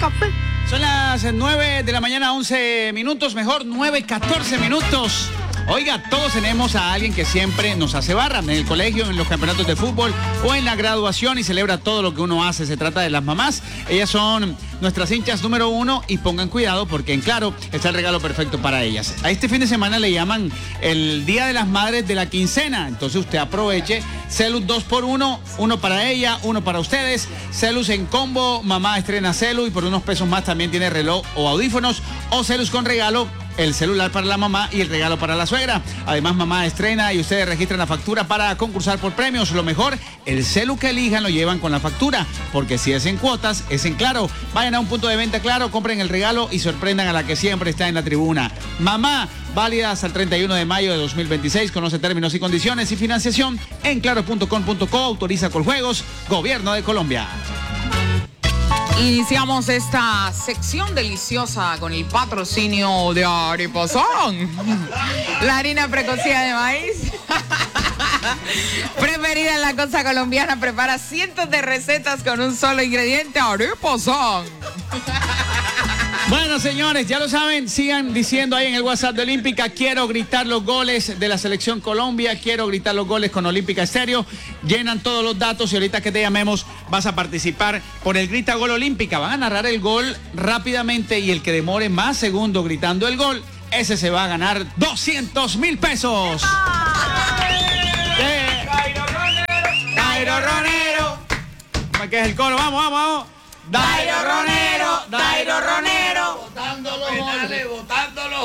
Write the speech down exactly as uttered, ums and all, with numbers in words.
café. Son las nueve de la mañana, once minutos, mejor nueve, catorce minutos. Oiga, todos tenemos a alguien que siempre nos hace barra en el colegio, en los campeonatos de fútbol o en la graduación y celebra todo lo que uno hace. Se trata de las mamás. Ellas son nuestras hinchas número uno y pongan cuidado porque en Claro está el regalo perfecto para ellas. A este fin de semana le llaman el Día de las Madres de la Quincena. Entonces usted aproveche. Celus dos por uno, uno para ella, uno para ustedes. Celus en combo, mamá estrena Celus y por unos pesos más también tiene reloj o audífonos. O Celus con regalo, el celular para la mamá y el regalo para la suegra. Además, mamá estrena y ustedes registran la factura para concursar por premios. Lo mejor, el celu que elijan lo llevan con la factura, porque si es en cuotas, es en Claro. Vayan a un punto de venta Claro, compren el regalo y sorprendan a la que siempre está en la tribuna. Mamá, válida hasta el treinta y uno de mayo de dos mil veintiséis. Conoce términos y condiciones y financiación en claro punto com punto co. Autoriza Coljuegos, Gobierno de Colombia. Iniciamos esta sección deliciosa con el patrocinio de Aripazón, la harina precocida de maíz preferida en la costa colombiana. Prepara cientos de recetas con un solo ingrediente: Aripazón. Bueno, señores, ya lo saben, sigan diciendo ahí en el WhatsApp de Olímpica: quiero gritar los goles de la selección Colombia, quiero gritar los goles con Olímpica Estéreo. Llenan todos los datos y ahorita que te llamemos vas a participar por el Grita Gol Olímpica. Van a narrar el gol rápidamente y el que demore más segundos gritando el gol, ese se va a ganar doscientos mil pesos. Dairo Ronero, Dairo Ronero. ¿Qué es el coro? Vamos, vamos, vamos. Dairo Ronero, Dairo Ronero. Botando los goles, botando los